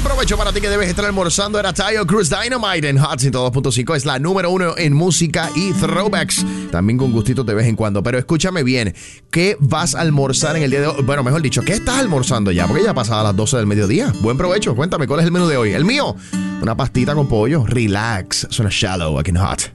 provecho para ti que debes estar almorzando. Era Tayo Cruz Dynamite en Hot 102.5. Es la número 1 en música y throwbacks. También con gustitos de vez en cuando. Pero escúchame bien, ¿qué vas a almorzar en el día de hoy? Bueno, mejor dicho, ¿qué estás almorzando ya? Porque ya pasadas las 12 del mediodía. Buen provecho. Cuéntame, ¿cuál es el menú de hoy? El mío, una pastita con pollo. Relax. Suena Shallow aquí en Hot.